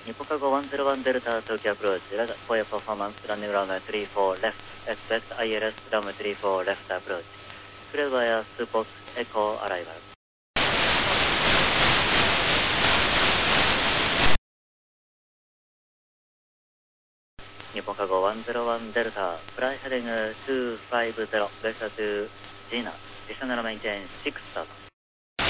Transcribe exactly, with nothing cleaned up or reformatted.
日本カゴワンゼロワンデルタ東京アプローチ、フォーヤパフォーマンス、ランニングラウンドスリーフォーレフト、エスペクト アイエルエス、ラウンドスリーフォーレフトアプローチ、クレーバーやスーポックス、エコー、アライバル。日本カゴワンゼロワンデルタ、フライヘディングツーファイブゼロ、ベーストゥジーナ、ディショナルメインテインシックススタート。